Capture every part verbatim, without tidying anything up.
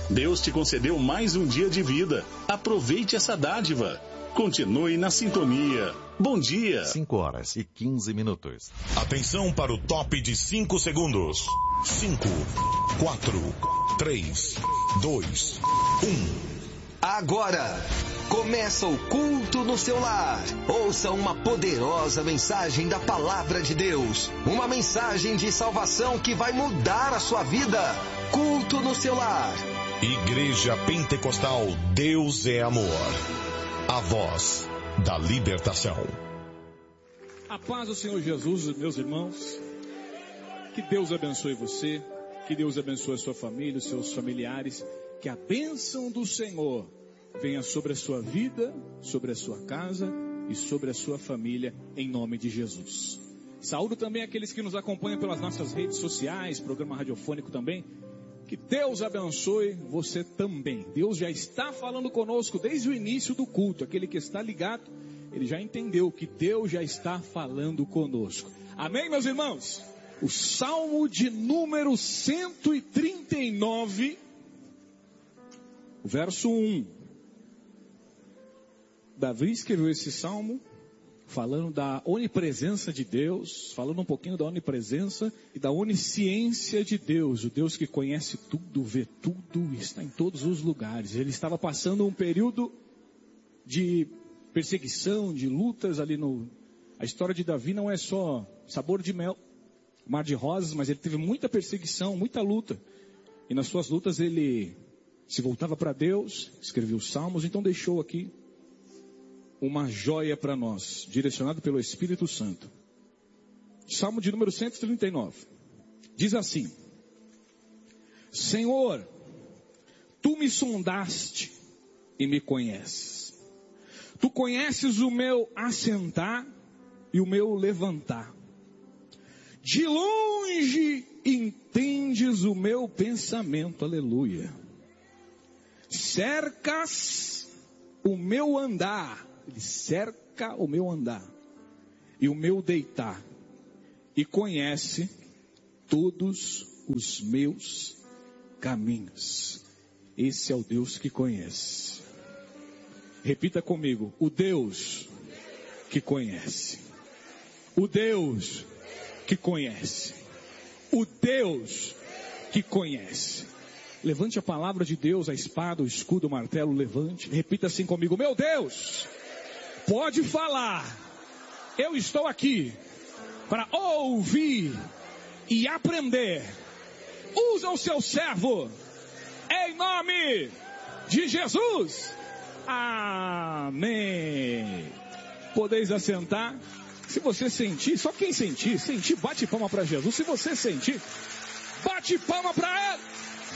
Deus te concedeu mais um dia de vida. Aproveite essa dádiva. Continue na sintonia. Bom dia. cinco horas e quinze minutos. Atenção para o top de cinco segundos. cinco, quatro, três, dois, um. Agora, começa o culto no seu lar. Ouça uma poderosa mensagem da Palavra de Deus. Uma mensagem de salvação que vai mudar a sua vida. Culto no seu lar. Igreja Pentecostal Deus é Amor. A voz da libertação. A paz do Senhor Jesus, meus irmãos. Que Deus abençoe você. Que Deus abençoe a sua família, os seus familiares. Que a bênção do Senhor venha sobre a sua vida, sobre a sua casa e sobre a sua família, em nome de Jesus. Saúdo também aqueles que nos acompanham pelas nossas redes sociais, programa radiofônico também. Que Deus abençoe você também. Deus já está falando conosco desde o início do culto. Aquele que está ligado, ele já entendeu que Deus já está falando conosco. Amém, meus irmãos? O Salmo de número cento e trinta e nove... verso um. Davi escreveu esse salmo falando da onipresença de Deus, falando um pouquinho da onipresença e da onisciência de Deus, o Deus que conhece tudo, vê tudo, está em todos os lugares. Ele estava passando um período de perseguição, de lutas ali no... A história de Davi não é só sabor de mel, mar de rosas, mas ele teve muita perseguição, muita luta. E nas suas lutas ele se voltava para Deus, escreveu os salmos, então deixou aqui uma joia para nós, direcionado pelo Espírito Santo. Salmo de número cento e trinta e nove. Diz assim: Senhor, Tu me sondaste e me conheces. Tu conheces o meu assentar e o meu levantar. De longe entendes o meu pensamento. Aleluia. Cercas o meu andar. Ele cerca o meu andar e o meu deitar. E conhece todos os meus caminhos. Esse é o Deus que conhece. Repita comigo: o Deus que conhece. O Deus que conhece. O Deus que conhece. Levante a palavra de Deus, a espada, o escudo, o martelo, levante. Repita assim comigo: meu Deus, pode falar. Eu estou aqui para ouvir e aprender. Usa o seu servo, em nome de Jesus. Amém. Podeis assentar. Se você sentir, só quem sentir, sentir, bate palma para Jesus. Se você sentir, bate palma para Ele.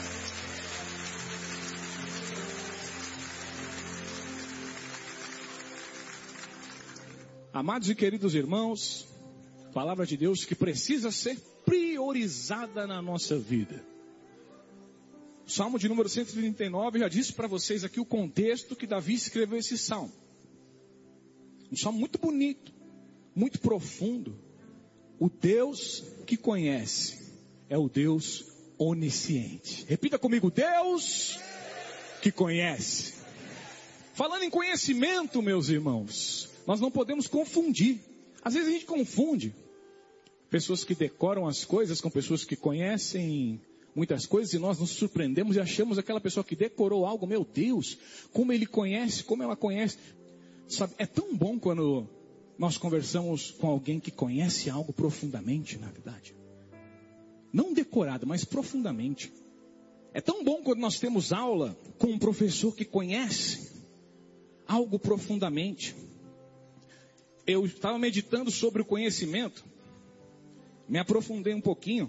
Amados e queridos irmãos, palavra de Deus que precisa ser priorizada na nossa vida. O Salmo de número cento e trinta e nove, já disse para vocês aqui o contexto que Davi escreveu esse salmo. Um salmo muito bonito, muito profundo. O Deus que conhece é o Deus onisciente. Repita comigo: Deus que conhece. Falando em conhecimento, meus irmãos, nós não podemos confundir. Às vezes a gente confunde pessoas que decoram as coisas com pessoas que conhecem muitas coisas, e nós nos surpreendemos e achamos aquela pessoa que decorou algo, meu Deus, como ele conhece, como ela conhece. Sabe, é tão bom quando nós conversamos com alguém que conhece algo profundamente, na verdade. Não decorado, mas profundamente. É tão bom quando nós temos aula com um professor que conhece algo profundamente. Eu estava meditando sobre o conhecimento, me aprofundei um pouquinho,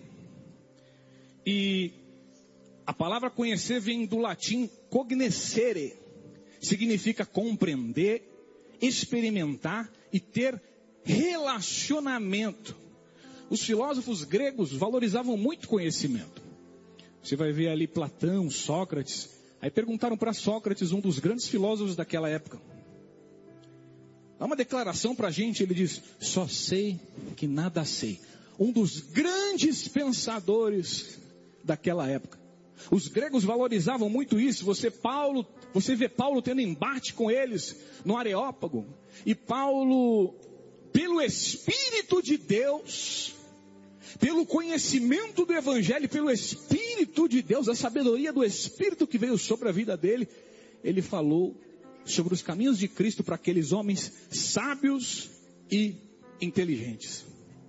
e a palavra conhecer vem do latim cognoscere, significa compreender, experimentar e ter relacionamento. Os filósofos gregos valorizavam muito conhecimento. Você vai ver ali Platão, Sócrates. Aí perguntaram para Sócrates, um dos grandes filósofos daquela época. Dá uma declaração para a gente, ele diz: só sei que nada sei. Um dos grandes pensadores daquela época. Os gregos valorizavam muito isso. Você, Paulo, você vê Paulo tendo embate com eles no Areópago. E Paulo, pelo Espírito de Deus, pelo conhecimento do Evangelho, pelo Espírito de Deus, a sabedoria do Espírito que veio sobre a vida dele, ele falou sobre os caminhos de Cristo para aqueles homens sábios e inteligentes.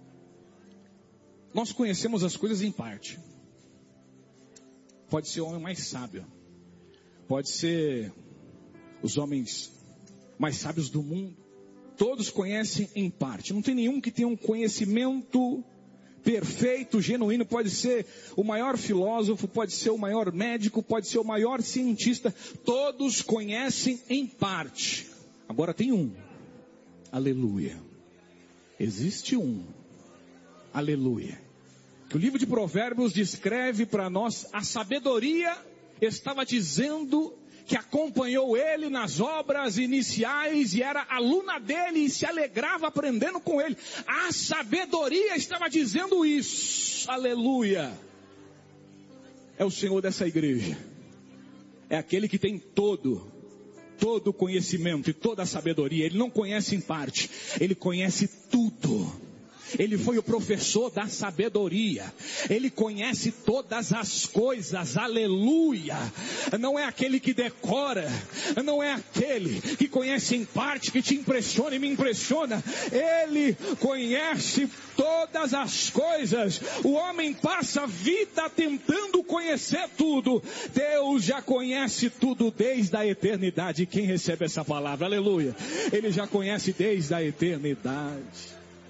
Nós conhecemos as coisas em parte. Pode ser o homem mais sábio, pode ser os homens mais sábios do mundo. Todos conhecem em parte. Não tem nenhum que tenha um conhecimento perfeito, genuíno. Pode ser o maior filósofo, pode ser o maior médico, pode ser o maior cientista. Todos conhecem em parte. Agora tem um. Aleluia. Existe um. Aleluia. Que o livro de Provérbios descreve para nós, a sabedoria estava dizendo que acompanhou ele nas obras iniciais e era aluna dele e se alegrava aprendendo com ele. A sabedoria estava dizendo isso. Aleluia. É o Senhor dessa igreja. É aquele que tem todo, todo o conhecimento e toda a sabedoria. Ele não conhece em parte, ele conhece tudo. Ele foi o professor da sabedoria. Ele conhece todas as coisas. Aleluia. Não é aquele que decora. Não é aquele que conhece em parte, que te impressiona e me impressiona. Ele conhece todas as coisas. O homem passa a vida tentando conhecer tudo. Deus já conhece tudo desde a eternidade. Quem recebe essa palavra? Aleluia. Ele já conhece desde a eternidade.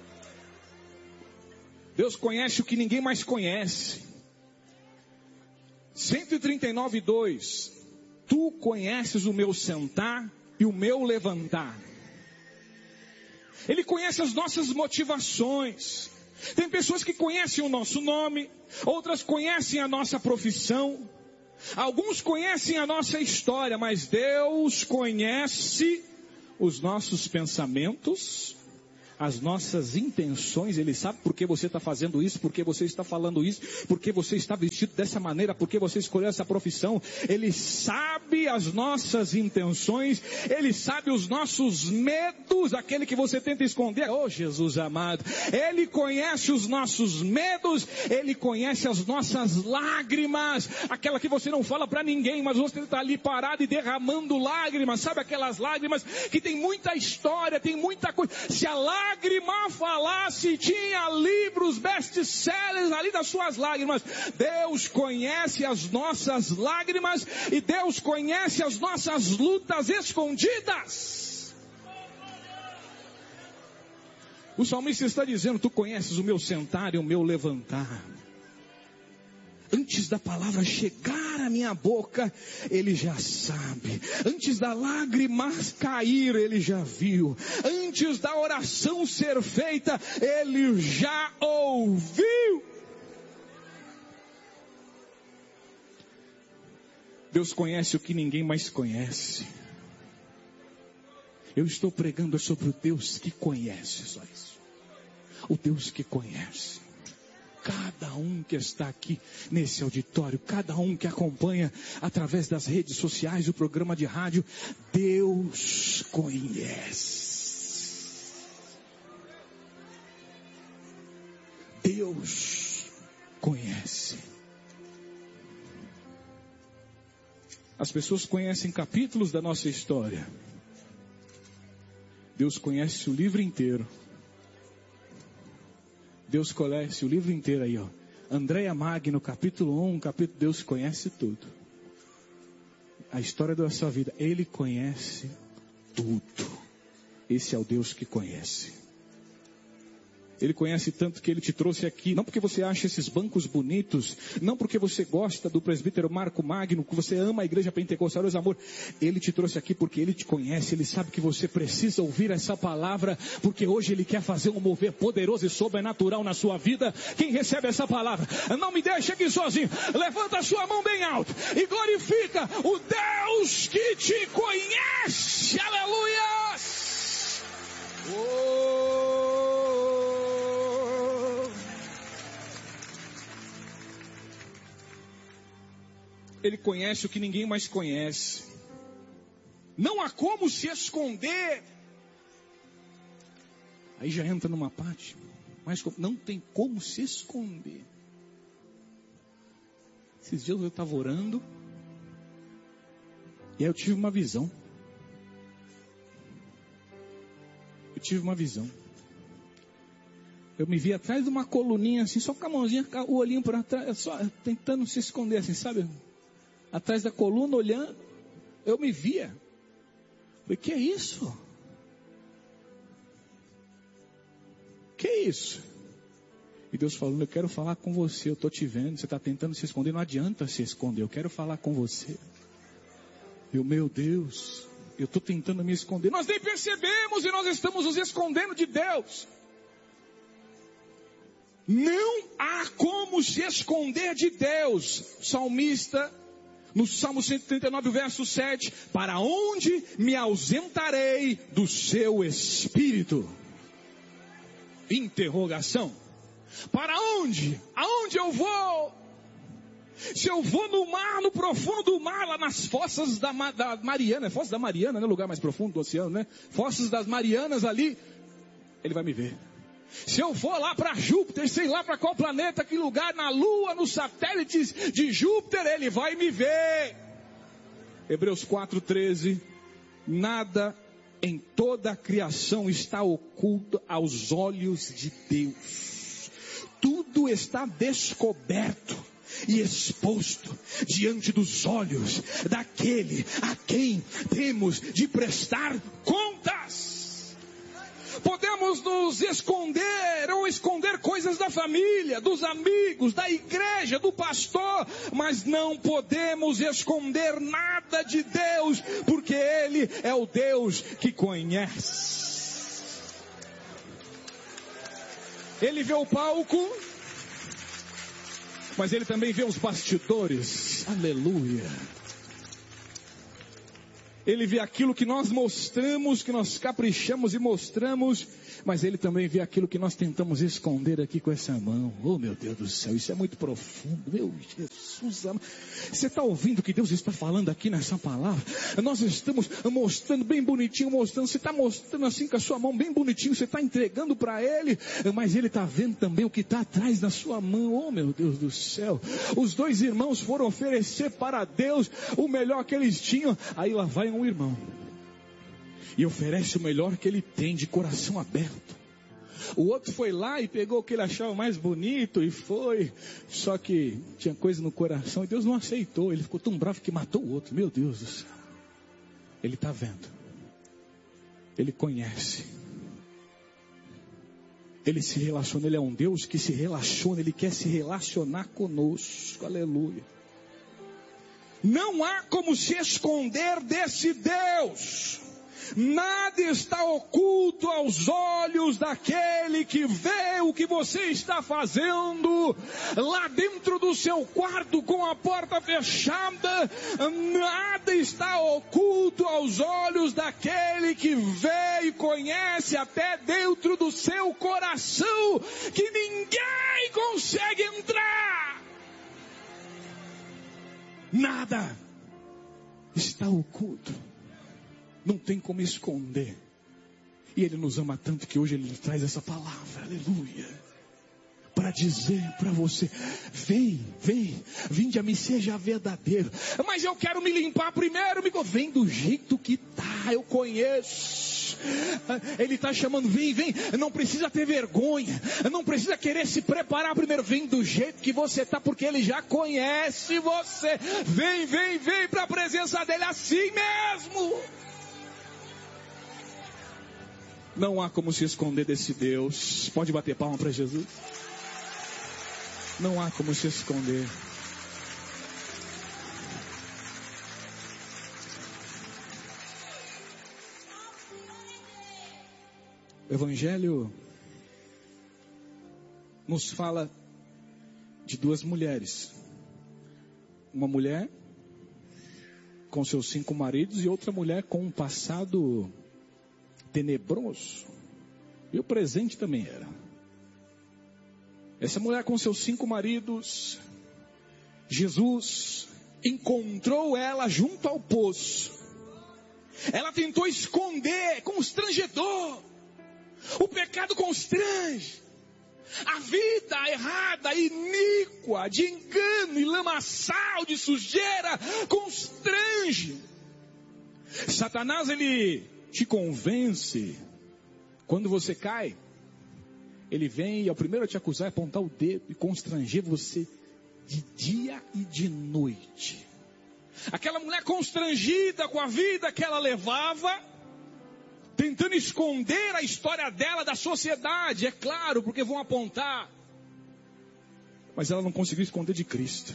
Deus conhece o que ninguém mais conhece. cento e trinta e nove, dois. Tu conheces o meu sentar e o meu levantar. Ele conhece as nossas motivações. Tem pessoas que conhecem o nosso nome, outras conhecem a nossa profissão, alguns conhecem a nossa história, mas Deus conhece os nossos pensamentos, as nossas intenções. Ele sabe por que você está fazendo isso, por que você está falando isso, por que você está vestido dessa maneira, por que você escolheu essa profissão. Ele sabe as nossas intenções, Ele sabe os nossos medos, aquele que você tenta esconder. Oh, Jesus amado, Ele conhece os nossos medos, Ele conhece as nossas lágrimas, aquela que você não fala para ninguém, mas você está ali parado e derramando lágrimas. Sabe aquelas lágrimas que tem muita história, tem muita coisa. Se a lágrima lágrima falasse, tinha livros best-sellers ali das suas lágrimas. Deus conhece as nossas lágrimas e Deus conhece as nossas lutas escondidas. O salmista está dizendo: tu conheces o meu sentar e o meu levantar. Antes da palavra chegar à minha boca, Ele já sabe. Antes da lágrima cair, Ele já viu. Antes da oração ser feita, Ele já ouviu. Deus conhece o que ninguém mais conhece. Eu estou pregando sobre o Deus que conhece, só isso. O Deus que conhece. Cada um que está aqui nesse auditório, cada um que acompanha através das redes sociais, o programa de rádio, Deus conhece. Deus conhece. As pessoas conhecem capítulos da nossa história. Deus conhece o livro inteiro. Deus conhece o livro inteiro aí, ó. Andréia Magno, capítulo um, capítulo, Deus conhece tudo. A história da sua vida, Ele conhece tudo. Esse é o Deus que conhece. Ele conhece tanto que Ele te trouxe aqui, não porque você acha esses bancos bonitos, não porque você gosta do presbítero Marco Magno, que você ama a igreja pentecostal, Deus amor. Ele te trouxe aqui porque Ele te conhece, Ele sabe que você precisa ouvir essa palavra, porque hoje Ele quer fazer um mover poderoso e sobrenatural na sua vida. Quem recebe essa palavra, não me deixe aqui sozinho, levanta a sua mão bem alto e glorifica o Deus que te conhece. Aleluia! Oh! Ele conhece o que ninguém mais conhece. Não há como se esconder. Aí já entra numa parte, mas não tem como se esconder. Esses dias eu estava orando, e aí eu tive uma visão. Eu tive uma visão. Eu me vi atrás de uma coluninha assim, só com a mãozinha, o olhinho para trás, só tentando se esconder assim, sabe? Atrás da coluna, olhando, eu me via. Falei, que é isso? Que é isso? E Deus falando, eu quero falar com você, eu estou te vendo, você está tentando se esconder, não adianta se esconder, eu quero falar com você. Eu, meu Deus, eu estou tentando me esconder. Nós nem percebemos e nós estamos nos escondendo de Deus. Não há como se esconder de Deus. Salmista, no Salmo cento e trinta e nove, verso sete, para onde me ausentarei do seu Espírito? Interrogação. Para onde? Aonde eu vou? Se eu vou no mar, no profundo do mar, lá nas fossas da, da Mariana, fossas da Mariana, né? O lugar mais profundo do oceano, né? Fossas das Marianas ali, Ele vai me ver. Se eu for lá para Júpiter, sei lá para qual planeta, que lugar, na Lua, nos satélites de Júpiter, Ele vai me ver. Hebreus quatro, treze, nada em toda a criação está oculto aos olhos de Deus. Tudo está descoberto e exposto diante dos olhos daquele a quem temos de prestar contas. Podemos nos esconder ou esconder coisas da família, dos amigos, da igreja, do pastor, mas não podemos esconder nada de Deus, porque Ele é o Deus que conhece. Ele vê o palco, mas Ele também vê os bastidores. Aleluia. Ele vê aquilo que nós mostramos, que nós caprichamos e mostramos, mas Ele também vê aquilo que nós tentamos esconder aqui com essa mão. Oh, meu Deus do céu, isso é muito profundo. Meu Jesus, você está ouvindo o que Deus está falando aqui nessa palavra? Nós estamos mostrando bem bonitinho, mostrando, você está mostrando assim com a sua mão bem bonitinho, você está entregando para Ele, mas Ele está vendo também o que está atrás da sua mão. Oh, meu Deus do céu. Os dois irmãos foram oferecer para Deus o melhor que eles tinham. Aí lá vai um irmão e oferece o melhor que ele tem, de coração aberto. O outro foi lá e pegou o que ele achava mais bonito e foi, só que tinha coisa no coração e Deus não aceitou. Ele ficou tão bravo que matou o outro. Meu Deus do céu. Ele está vendo, Ele conhece, Ele se relaciona. Ele é um Deus que se relaciona, Ele quer se relacionar conosco. Aleluia. Não há como se esconder desse Deus. Nada está oculto aos olhos daquele que vê o que você está fazendo lá dentro do seu quarto com a porta fechada. Nada está oculto aos olhos daquele que vê e conhece até dentro do seu coração, que ninguém consegue entrar. Nada está oculto. Não tem como esconder. E Ele nos ama tanto que hoje Ele traz essa palavra, aleluia, para dizer para você: vem, vem, vinde a mim, seja verdadeiro. Mas eu quero me limpar primeiro. Me... Vem do jeito que tá, eu conheço. Ele está chamando, vem, vem, não precisa ter vergonha, não precisa querer se preparar primeiro, vem do jeito que você está, porque Ele já conhece você. Vem, vem, vem para a presença dEle assim mesmo. Não há como se esconder desse Deus. Pode bater palma para Jesus. Não há como se esconder. O Evangelho nos fala de duas mulheres. Uma mulher com seus cinco maridos e outra mulher com um passado tenebroso. E o presente também era. Essa mulher com seus cinco maridos, Jesus encontrou ela junto ao poço. Ela tentou esconder, constrangedor. O pecado constrange. A vida errada, iníqua, de engano e lamaçal, de sujeira, constrange. Satanás, ele te convence. Quando você cai, ele vem e é o primeiro a te acusar, é apontar o dedo e constranger você de dia e de noite. Aquela mulher constrangida com a vida que ela levava, tentando esconder a história dela da sociedade, é claro, porque vão apontar. Mas ela não conseguiu esconder de Cristo.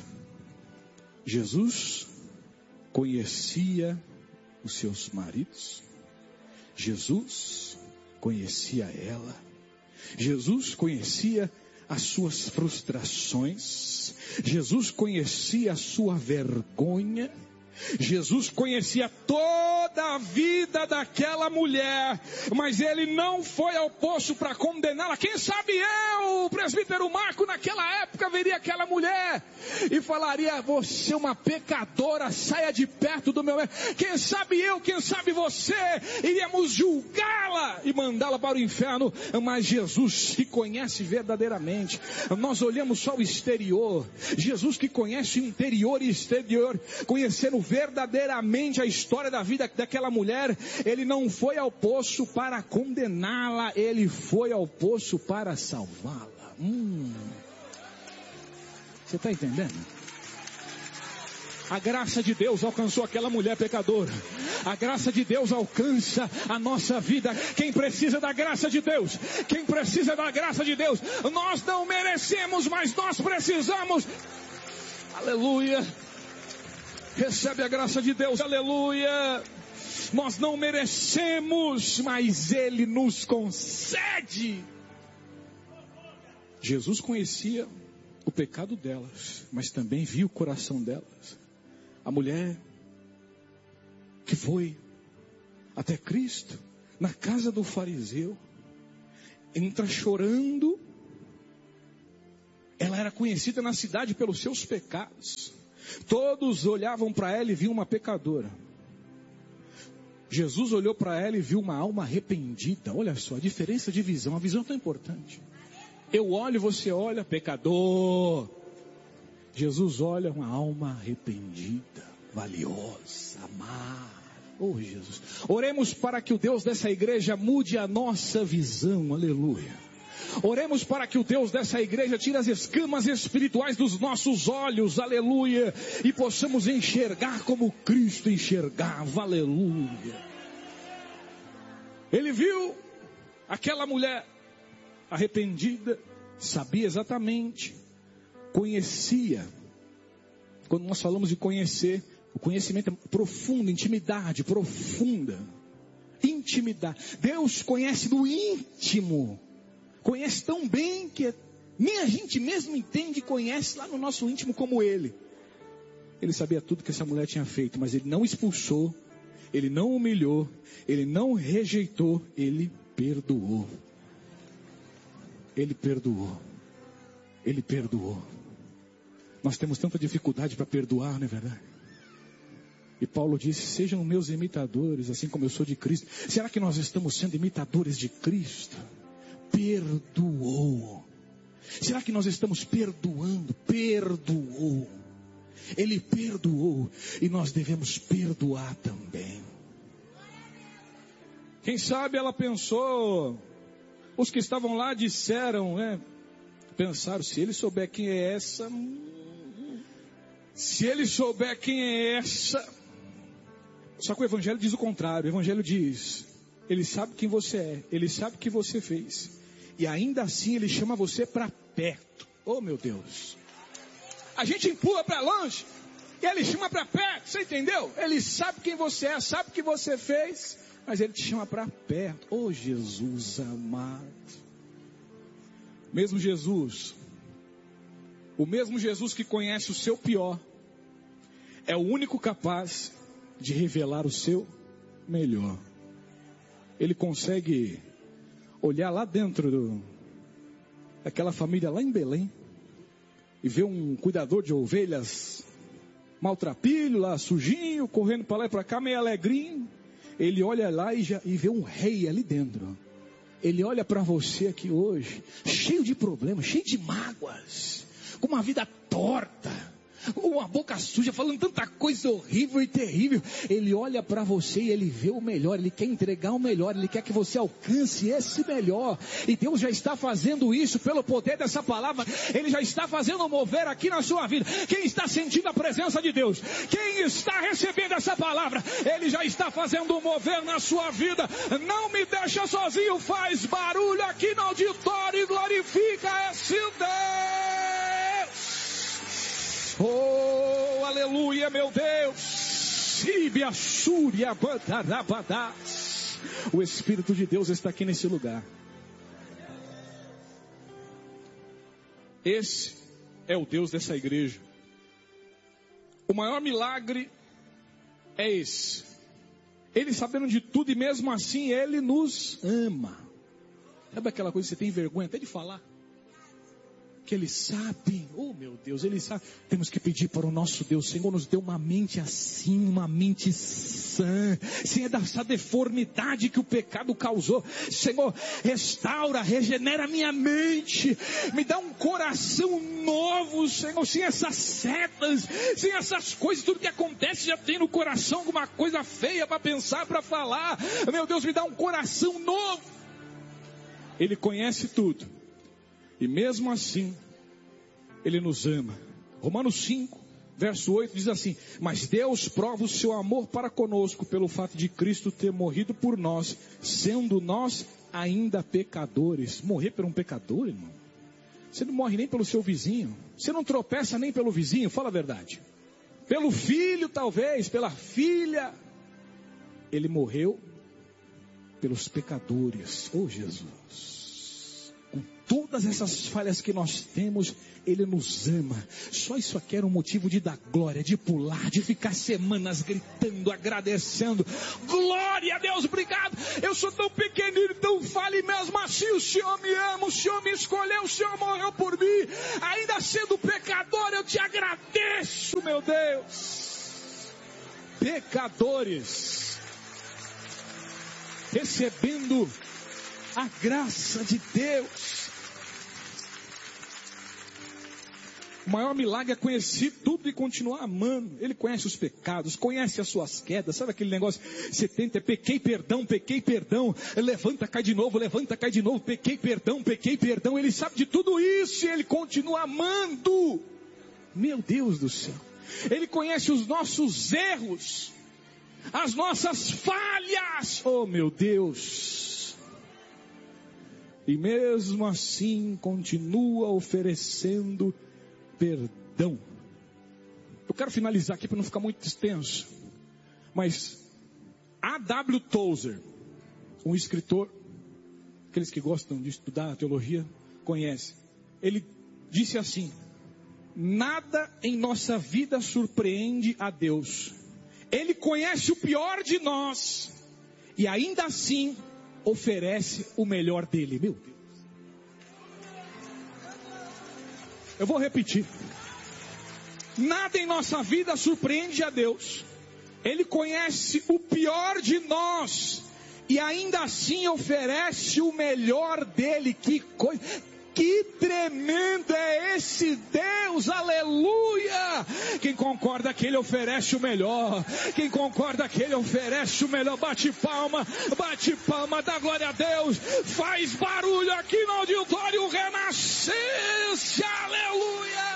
Jesus conhecia os seus maridos. Jesus conhecia ela. Jesus conhecia as suas frustrações. Jesus conhecia a sua vergonha. Jesus conhecia toda a vida daquela mulher, mas ele não foi ao poço para condená-la. Quem sabe eu, o presbítero Marco, naquela época veria aquela mulher e falaria: você é uma pecadora, saia de perto do meu... Quem sabe eu, quem sabe você, iríamos julgá-la e mandá-la para o inferno. Mas Jesus que conhece verdadeiramente, nós olhamos só o exterior. Jesus que conhece o interior e exterior, conhecendo verdadeiramente a história da vida daquela mulher, ele não foi ao poço para condená-la, ele foi ao poço para salvá-la. Hum. Você está entendendo? A graça de Deus alcançou aquela mulher pecadora. A graça de Deus alcança a nossa vida. Quem precisa da graça de Deus? Quem precisa da graça de Deus? Nós não merecemos, mas nós precisamos. Aleluia. Recebe a graça de Deus, aleluia. Nós não merecemos, mas Ele nos concede. Jesus conhecia o pecado delas, mas também viu o coração delas. A mulher que foi até Cristo, na casa do fariseu, entra chorando. Ela era conhecida na cidade pelos seus pecados. Todos olhavam para ela e viam uma pecadora. Jesus olhou para ela e viu uma alma arrependida. Olha só, a diferença de visão. A visão é tão importante. Eu olho, você olha, pecador. Jesus olha uma alma arrependida, valiosa, amada. Oh Jesus. Oremos para que o Deus dessa igreja mude a nossa visão. Aleluia. Oremos para que o Deus dessa igreja tire as escamas espirituais dos nossos olhos, aleluia, e possamos enxergar como Cristo enxergava, aleluia. Ele viu aquela mulher arrependida, sabia exatamente, conhecia. Quando nós falamos de conhecer, o conhecimento é profundo, intimidade profunda, intimidade. Deus conhece do íntimo. Conhece tão bem que nem a gente mesmo entende e conhece lá no nosso íntimo como Ele. Ele sabia tudo que essa mulher tinha feito, mas Ele não expulsou, Ele não humilhou, Ele não rejeitou, Ele perdoou. Ele perdoou. Ele perdoou. Nós temos tanta dificuldade para perdoar, não é verdade? E Paulo disse: sejam meus imitadores, assim como eu sou de Cristo. Será que nós estamos sendo imitadores de Cristo? Perdoou. Será que nós estamos perdoando? Perdoou. Ele perdoou e nós devemos perdoar também. Quem sabe ela pensou, os que estavam lá disseram, né? Pensaram, se ele souber quem é essa, se ele souber quem é essa. Só que o Evangelho diz o contrário. O Evangelho diz, ele sabe quem você é, ele sabe o que você fez. E ainda assim ele chama você para perto. Oh meu Deus. A gente empurra para longe e ele chama para perto. Você entendeu? Ele sabe quem você é, sabe o que você fez, mas ele te chama para perto. Oh Jesus amado. Mesmo Jesus, o mesmo Jesus que conhece o seu pior, é o único capaz de revelar o seu melhor. Ele consegue olhar lá dentro do, daquela família lá em Belém e ver um cuidador de ovelhas maltrapilho lá, sujinho, correndo para lá e para cá, meio alegrinho. Ele olha lá e, já, e vê um rei ali dentro. Ele olha para você aqui hoje, cheio de problemas, cheio de mágoas, com uma vida torta, com uma boca suja, falando tanta coisa horrível e terrível. Ele olha para você e ele vê o melhor, ele quer entregar o melhor, ele quer que você alcance esse melhor. E Deus já está fazendo isso pelo poder dessa palavra. Ele já está fazendo mover aqui na sua vida. Quem está sentindo a presença de Deus, quem está recebendo essa palavra, Ele já está fazendo mover na sua vida. Não me deixa sozinho, faz barulho aqui no auditório e glorifica esse Deus. Oh, aleluia, meu Deus. O Espírito de Deus está aqui nesse lugar. Esse é o Deus dessa igreja. O maior milagre é esse. Ele sabendo de tudo e mesmo assim Ele nos ama. Sabe aquela coisa que você tem vergonha até de falar? Que Ele sabe, oh meu Deus, Ele sabe. Temos que pedir para o nosso Deus: Senhor, nos dê uma mente assim, uma mente sã, sem essa deformidade que o pecado causou. Senhor, restaura, regenera minha mente, me dá um coração novo, Senhor, sem essas setas, sem essas coisas, tudo que acontece já tem no coração alguma coisa feia para pensar, para falar. Meu Deus, me dá um coração novo. Ele conhece tudo. E mesmo assim, Ele nos ama. Romanos cinco, verso oito diz assim: mas Deus prova o seu amor para conosco pelo fato de Cristo ter morrido por nós, sendo nós ainda pecadores. Morrer por um pecador, irmão? Você não morre nem pelo seu vizinho. Você não tropeça nem pelo vizinho, fala a verdade. Pelo filho talvez, pela filha. Ele morreu pelos pecadores. Oh Jesus! Todas essas falhas que nós temos, Ele nos ama. Só isso aqui era um motivo de dar glória, de pular, de ficar semanas gritando, agradecendo. Glória a Deus, obrigado. Eu sou tão pequenino, tão falho, e mesmo assim o Senhor me ama, o Senhor me escolheu, o Senhor morreu por mim. Ainda sendo pecador, eu te agradeço, meu Deus. Pecadores, recebendo a graça de Deus. O maior milagre é conhecer tudo e continuar amando. Ele conhece os pecados, conhece as suas quedas. Sabe aquele negócio? Você tenta, pequei, perdão, pequei, perdão. Levanta, cai de novo, levanta, cai de novo. Pequei, perdão, pequei, perdão. Ele sabe de tudo isso e Ele continua amando. Meu Deus do céu. Ele conhece os nossos erros, as nossas falhas. Oh meu Deus. E mesmo assim continua oferecendo perdão. Eu quero finalizar aqui para não ficar muito extenso. Mas A W Tozer, um escritor, aqueles que gostam de estudar teologia, conhecem. Ele disse assim: nada em nossa vida surpreende a Deus. Ele conhece o pior de nós e ainda assim oferece o melhor dele. Meu Deus. Eu vou repetir. Nada em nossa vida surpreende a Deus. Ele conhece o pior de nós e ainda assim oferece o melhor dele. Que coisa, que tremendo é esse Deus, aleluia! Quem concorda que Ele oferece o melhor, quem concorda que Ele oferece o melhor, bate palma, bate palma, dá glória a Deus, faz barulho aqui no auditório Renascença, aleluia!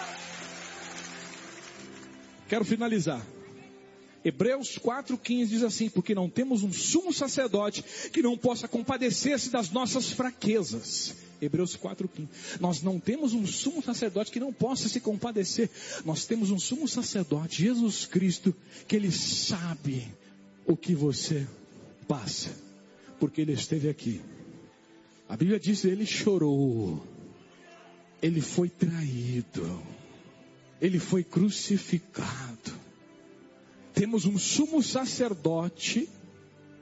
Quero finalizar. Hebreus quatro, quinze diz assim: porque não temos um sumo sacerdote que não possa compadecer-se das nossas fraquezas. Hebreus quatro, quinze. Nós não temos um sumo sacerdote que não possa se compadecer. Nós temos um sumo sacerdote, Jesus Cristo, que Ele sabe o que você passa, porque Ele esteve aqui. A Bíblia diz que Ele chorou, Ele foi traído, Ele foi crucificado. Temos um sumo sacerdote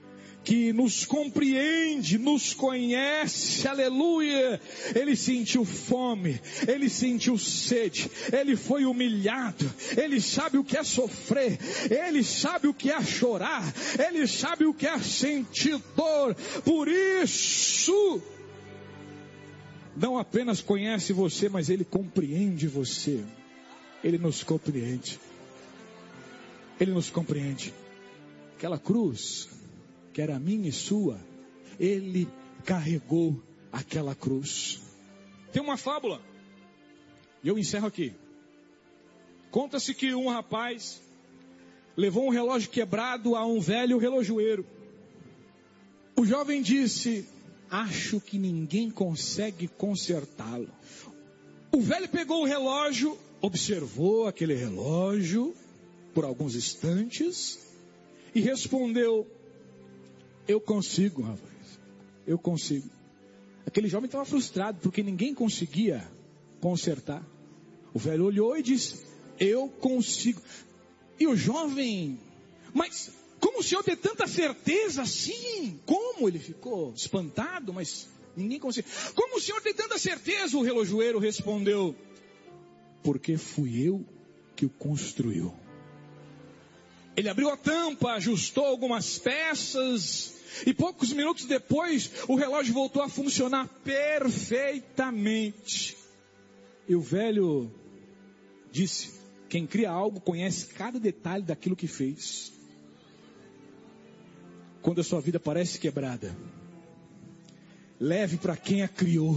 que nos compreende, nos conhece, aleluia. Ele sentiu fome, ele sentiu sede, ele foi humilhado, ele sabe o que é sofrer, ele sabe o que é chorar, ele sabe o que é sentir dor. Por isso, não apenas conhece você, mas ele compreende você. Ele nos compreende. Ele nos compreende. Aquela cruz que era minha e sua, ele carregou aquela cruz. Tem uma fábula, e eu encerro aqui. Conta-se que um rapaz levou um relógio quebrado a um velho relojoeiro. O jovem disse: acho que ninguém consegue consertá-lo. O velho pegou o relógio, observou aquele relógio por alguns instantes e respondeu: eu consigo, rapaz, eu consigo. Aquele jovem estava frustrado porque ninguém conseguia consertar. O velho olhou e disse: eu consigo. E o jovem: mas como o senhor tem tanta certeza assim? Como? Ele ficou espantado, mas ninguém conseguiu. Como o senhor tem tanta certeza? O relojoeiro respondeu: porque fui eu que o construiu. Ele abriu a tampa, ajustou algumas peças, e poucos minutos depois, o relógio voltou a funcionar perfeitamente. E o velho disse: quem cria algo conhece cada detalhe daquilo que fez. Quando a sua vida parece quebrada, leve para quem a criou.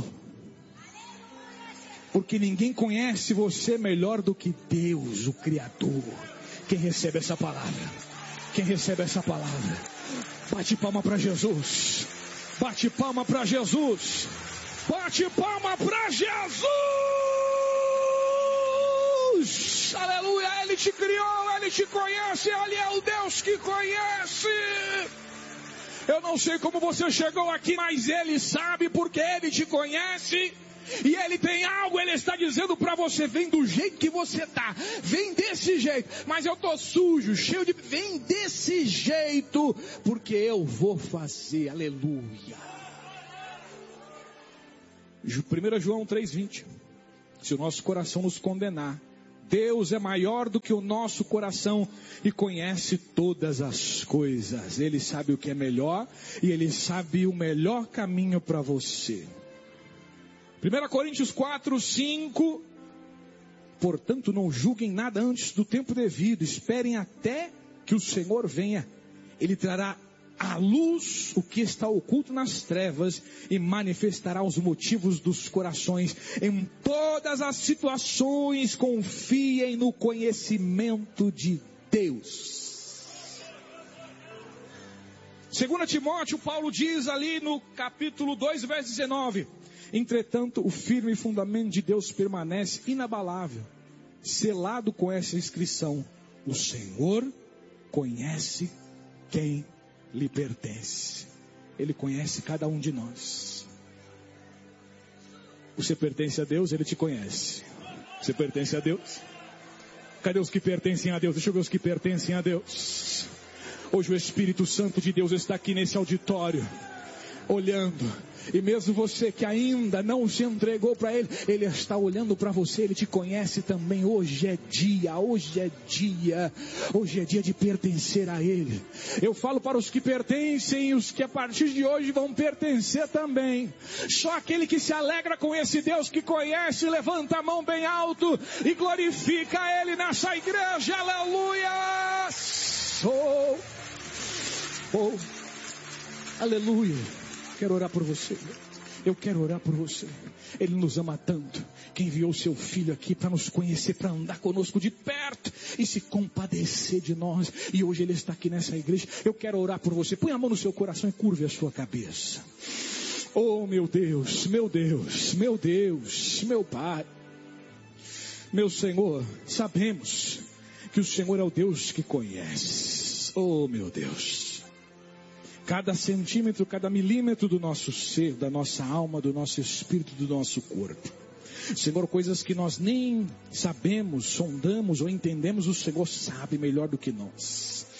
Porque ninguém conhece você melhor do que Deus, o Criador. Quem recebe essa palavra? Quem recebe essa palavra? Bate palma para Jesus. Bate palma para Jesus. Bate palma para Jesus. Aleluia. Ele te criou, Ele te conhece. Ele é o Deus que conhece. Eu não sei como você chegou aqui, mas Ele sabe, porque Ele te conhece. E Ele tem algo, Ele está dizendo para você: vem do jeito que você está, vem desse jeito, mas eu estou sujo, cheio de... vem desse jeito, porque eu vou fazer, aleluia. primeiro João três, vinte. Se o nosso coração nos condenar, Deus é maior do que o nosso coração e conhece todas as coisas. Ele sabe o que é melhor e Ele sabe o melhor caminho para você. primeiro Coríntios quatro, cinco. Portanto, não julguem nada antes do tempo devido. Esperem até que o Senhor venha. Ele trará à luz o que está oculto nas trevas e manifestará os motivos dos corações. Em todas as situações, confiem no conhecimento de Deus. Segundo Timóteo, Paulo diz ali no capítulo dois, verso dezenove: entretanto, o firme fundamento de Deus permanece inabalável, selado com essa inscrição: o Senhor conhece quem lhe pertence. Ele conhece cada um de nós. Você pertence a Deus, Ele te conhece. Você pertence a Deus? Cadê os que pertencem a Deus? Deixa eu ver os que pertencem a Deus. Hoje o Espírito Santo de Deus está aqui nesse auditório, olhando. E mesmo você que ainda não se entregou para Ele, Ele está olhando para você, Ele te conhece também. Hoje é dia, hoje é dia, hoje é dia de pertencer a Ele. Eu falo para os que pertencem e os que a partir de hoje vão pertencer também. Só aquele que se alegra com esse Deus que conhece, levanta a mão bem alto e glorifica Ele nessa igreja, aleluia. Oh, oh, aleluia. Quero orar por você. Eu quero orar por você. Ele nos ama tanto que enviou seu Filho aqui para nos conhecer, para andar conosco de perto e se compadecer de nós. E hoje Ele está aqui nessa igreja. Eu quero orar por você. Põe a mão no seu coração e curve a sua cabeça. Oh, meu Deus, meu Deus, meu Deus, meu Pai, meu Senhor, sabemos que o Senhor é o Deus que conhece. Oh, meu Deus. Cada centímetro, cada milímetro do nosso ser, da nossa alma, do nosso espírito, do nosso corpo. Senhor, coisas que nós nem sabemos, sondamos ou entendemos, o Senhor sabe melhor do que nós.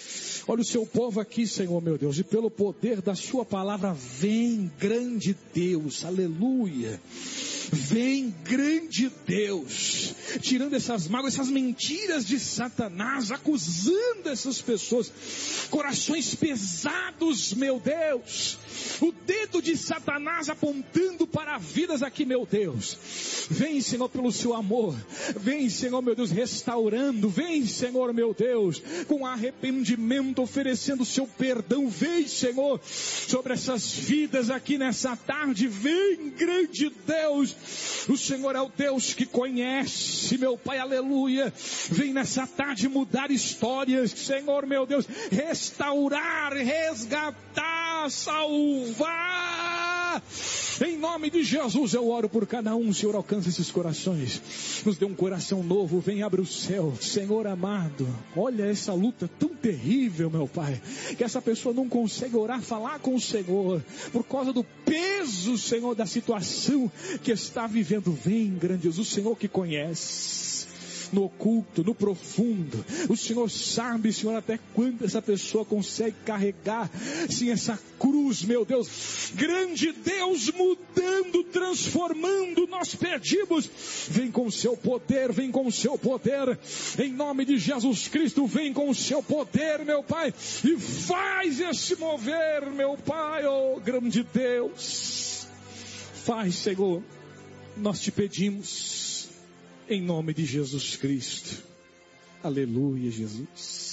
Olha o seu povo aqui, Senhor meu Deus, e pelo poder da sua palavra, vem grande Deus, aleluia. Vem grande Deus, tirando essas mágoas, essas mentiras de Satanás, acusando essas pessoas, corações pesados, meu Deus, o dedo de Satanás apontando para vidas aqui, meu Deus. Vem, Senhor, pelo seu amor, vem, Senhor, meu Deus, restaurando, vem, Senhor, meu Deus, com arrependimento, oferecendo o seu perdão, vem, Senhor, sobre essas vidas aqui nessa tarde, vem, grande Deus. O Senhor é o Deus que conhece, meu Pai, aleluia. Vem nessa tarde mudar histórias, Senhor, meu Deus, restaurar, resgatar, salvar. Em nome de Jesus eu oro por cada um, Senhor, alcança esses corações, nos dê um coração novo, vem, abre o céu, Senhor amado. Olha essa luta tão terrível, meu Pai, que essa pessoa não consegue orar, falar com o Senhor, por causa do peso, Senhor, da situação que está vivendo. Vem, grande Deus, o Senhor que conhece no oculto, no profundo, o Senhor sabe, Senhor, até quando essa pessoa consegue carregar, sim, essa cruz, meu Deus, grande Deus, mudando, transformando, nós pedimos, vem com o seu poder, vem com o seu poder, em nome de Jesus Cristo, vem com o seu poder, meu Pai, e faz esse mover, meu Pai, oh grande Deus, faz, Senhor, nós te pedimos, em nome de Jesus Cristo. Aleluia, Jesus.